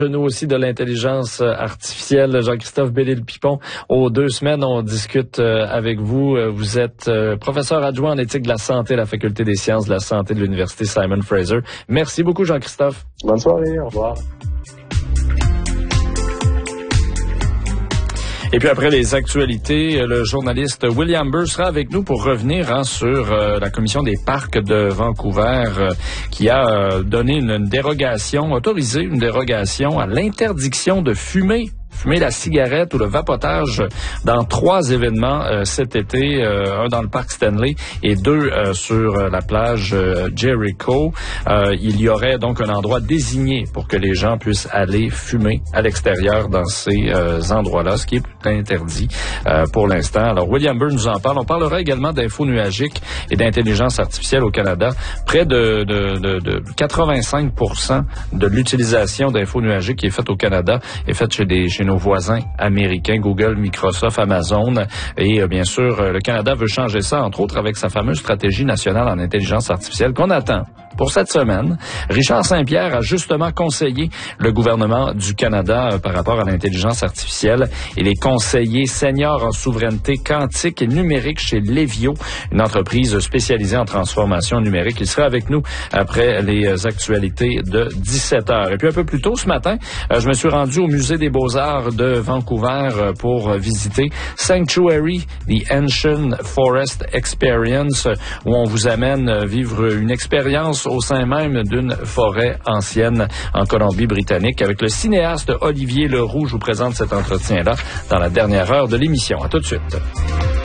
Nous aussi de l'intelligence artificielle. Jean-Christophe Bellil-Pipon, aux 2 semaines, on discute avec vous. Vous êtes professeur adjoint en éthique de la santé à la Faculté des sciences de la santé de l'Université Simon Fraser. Merci beaucoup, Jean-Christophe. Bonne soirée, au revoir. Et puis après les actualités, le journaliste William Burr sera avec nous pour revenir sur la commission des parcs de Vancouver qui a donné une dérogation, autorisé une dérogation à l'interdiction de fumer la cigarette ou le vapotage dans 3 événements cet été, un dans le parc Stanley et 2 sur la plage Jericho. Il y aurait donc un endroit désigné pour que les gens puissent aller fumer à l'extérieur dans ces endroits-là, ce qui est interdit pour l'instant. Alors, William Burr nous en parle. On parlera également d'infos nuagiques et d'intelligence artificielle au Canada. Près de 85% de l'utilisation d'infos nuagiques qui est faite au Canada est faite chez nos voisins américains, Google, Microsoft, Amazon. Et bien sûr, le Canada veut changer ça, entre autres avec sa fameuse stratégie nationale en intelligence artificielle qu'on attend. Pour cette semaine, Richard Saint-Pierre a justement conseillé le gouvernement du Canada par rapport à l'intelligence artificielle et les conseillers seniors en souveraineté quantique et numérique chez Levio, une entreprise spécialisée en transformation numérique. Il sera avec nous après les actualités de 17h. Et puis un peu plus tôt ce matin, je me suis rendu au Musée des Beaux-Arts de Vancouver pour visiter Sanctuary, The Ancient Forest Experience, où on vous amène vivre une expérience au sein même d'une forêt ancienne en Colombie-Britannique. Avec le cinéaste Olivier Leroux, je vous présente cet entretien-là dans la dernière heure de l'émission. À tout de suite.